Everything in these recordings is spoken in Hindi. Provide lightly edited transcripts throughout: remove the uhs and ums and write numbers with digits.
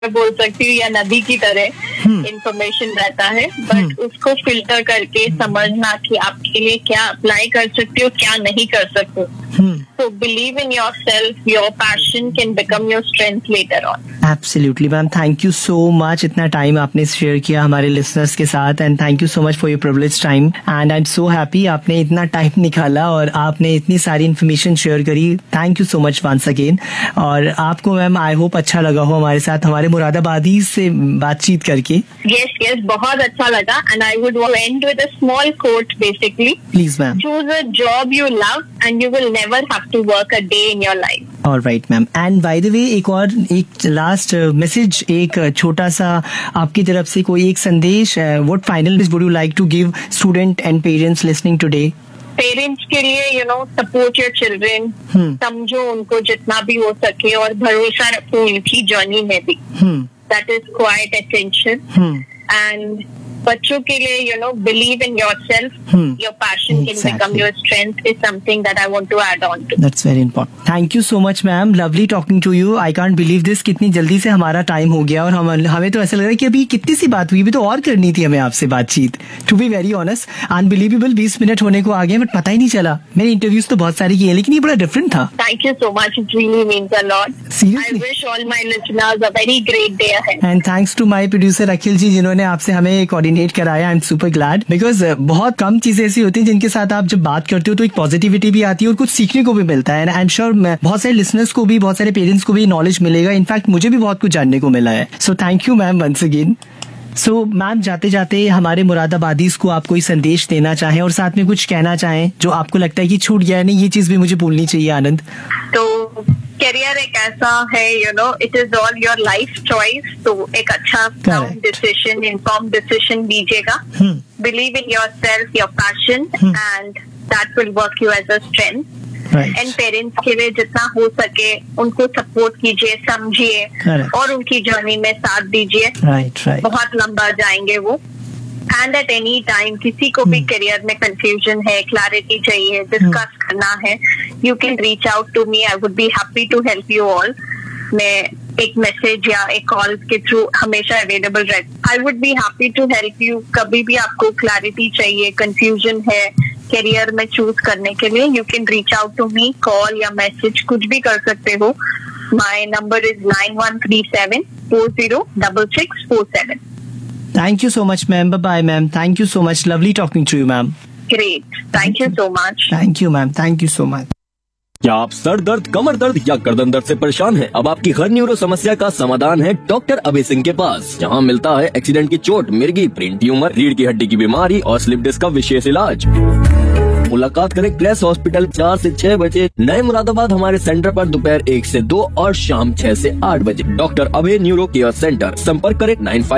बोल सकती हूँ या नदी की तरह इंफॉर्मेशन रहता है, बट उसको फिल्टर करके समझना कि आपके लिए क्या अप्लाई कर सकते हो, क्या नहीं कर सकते हो. So believe in yourself. Your passion can become your strength later on. Absolutely, ma'am. Thank you so much. इतना टाइम आपने शेयर किया हमारे लिसनर्स के साथ, and thank you so much for your privilege time. And I am so happy आपने इतना टाइम निकाला और आपने इतनी सारी इन्फॉर्मेशन शेयर करी. Thank you so much once again. और आपको मैम आई होप अच्छा लगा हो हमारे साथ हमारे मुरादाबादी से बातचीत करके. Yes, बहुत अच्छा लगा. And I would end with a small quote basically. Please, ma'am. Choose a job you love and you will never have to work a day in your life. All right, ma'am. And by the way, एक लास्ट मैसेज, एक छोटा सा आपकी तरफ से कोई एक संदेश. What final message would you like to give student and parents listening today? Parents के लिए सपोर्ट योर चिल्ड्रेन. समझो उनको जितना भी हो सके और भरोसा रखो उनकी जर्नी में भी. That is quite essential. And बच्चों के लिए believe in yourself. Your passion can become your strength is something that I want to add on to. That's very important. Thank you so much, ma'am. Lovely talking to you. I can't believe this. कितनी जल्दी से हमारा टाइम हो गया और हमें तो ऐसा लग रहा है कि अभी कितनी सी बात हुई, अभी तो और करनी थी हमें आपसे बातचीत. To be very honest, unbelievable 20 minute होने को आ गए बट पता ही नहीं चला. मैंने इंटरव्यूज तो बहुत सारी किए लेकिन ये बड़ा डिफरेंट था. Thank you so much. It really means a lot. Seriously. I wish all my listeners a very great day ahead. And thanks to my producer अखिल जी जिन्होंने आपसे हमें कोऑर्डिनेट कराया. I am super glad because बहुत कम चीजें ऐसी होती हैं जिनके साथ आप जब बात करते हो तो एक पॉजिटिविटी भी आती है और कुछ सीखने को भी मिलता है. आई एम श्योर बहुत सारे लिसनर्स को भी, बहुत सारे पेरेंट्स को भी नॉलेज मिलेगा. इनफैक्ट मुझे भी बहुत कुछ जानने को मिला है. So thank you ma'am once again. So ma'am जाते जाते हमारे मुरादाबादीज को आप कोई संदेश देना चाहें और साथ में कुछ कहना चाहें जो आपको लगता है कि छूट गया है, नहीं ये चीज भी मुझे बोलनी चाहिए. आनंद, तो करियर एक ऐसा है it is all your life choice. तो एक अच्छा डिसीजन, इन्फॉर्म डिसीजन लीजिएगा. Believe in your self, your passion, and that will work you as a strength. And parents के लिए जितना हो सके उनको सपोर्ट कीजिए, समझिए और उनकी जर्नी में साथ दीजिए. बहुत लंबा जाएंगे वो. एंड एट एनी टाइम किसी को भी करियर में कंफ्यूजन है, क्लैरिटी चाहिए, डिस्कस करना है, you can reach out to me. I would be happy to help you all. मैं एक मैसेज या एक कॉल के थ्रू हमेशा अवेलेबल रहती. I would be happy to help you. कभी भी आपको क्लैरिटी चाहिए, कंफ्यूजन है करियर में चूज करने के लिए, you can reach out to me. Call या मैसेज कुछ भी कर सकते हो. My number is 9137406647. Thank you so much, ma'am. Bye-bye, ma'am. Thank you so much. Lovely talking to you, ma'am. Great. Thank you so much. Thank you, ma'am. Thank you so much. क्या आप सर दर्द, कमर दर्द या गर्दन दर्द से परेशान हैं? अब आपकी हर न्यूरो समस्या का समाधान है डॉक्टर अभय सिंह के पास, जहां मिलता है एक्सीडेंट की चोट, मिर्गी, ब्रेन ट्यूमर, रीढ़ की हड्डी की बीमारी और स्लिप डिस्क का विशेष इलाज. मुलाकात करें क्लैस हॉस्पिटल 4 से 6 बजे, नए मुरादाबाद हमारे सेंटर पर दोपहर 1 से 2 और शाम 6 से 8 बजे. डॉक्टर अभय न्यूरो केयर सेंटर. संपर्क करें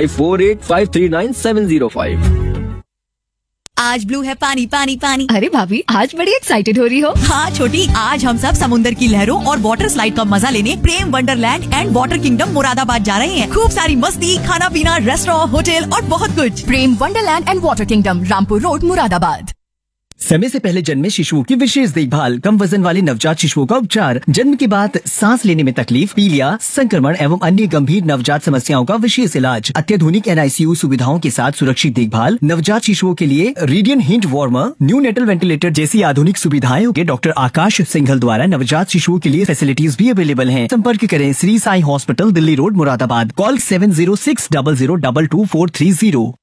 9548539705. आज ब्लू है पानी पानी पानी. अरे भाभी आज बड़ी एक्साइटेड हो रही हो. हाँ छोटी, आज हम सब समुंदर की लहरों और वाटर स्लाइड का मजा लेने प्रेम Wonderland and water kingdom Moradabad जा रहे हैं. खूब सारी मस्ती, खाना पीना, रेस्टोरेंट, होटल और बहुत कुछ. प्रेम Wonderland and water kingdom, Rampur road, Moradabad. समय से पहले जन्मे शिशुओं की विशेष देखभाल, कम वजन वाले नवजात शिशुओं का उपचार, जन्म के बाद सांस लेने में तकलीफ, पीलिया, संक्रमण एवं अन्य गंभीर नवजात समस्याओं का विशेष इलाज, अत्याधुनिक NICU सुविधाओं के साथ सुरक्षित देखभाल, नवजात शिशुओं के लिए radian hint warmer, new natal ventilator जैसी आधुनिक सुविधाएं के डॉक्टर आकाश सिंघल द्वारा नवजात शिशुओं के लिए फैसिलिटीज भी अवेलेबल हैं. संपर्क करें Shri Sai hospital, Delhi road, Moradabad. Call 7060022430.